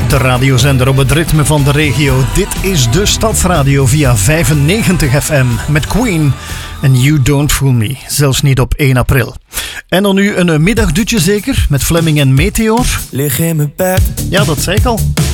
De radiozender op het ritme van de regio. Dit is de Stadsradio via 95 FM met Queen en You Don't Fool Me. Zelfs niet op 1 april. En dan nu een middagdutje zeker met Fleming en Meteor. Lig in mijn bed. Ja, dat zei ik al.